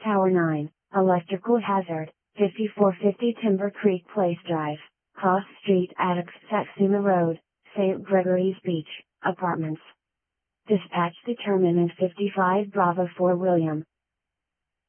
Tower 9, electrical hazard, 5450 Timber Creek Place Drive, Cross Street Attucks Satsuma Road, St. Gregory's Beach, Apartments. Dispatch determinant 55 Bravo 4 William,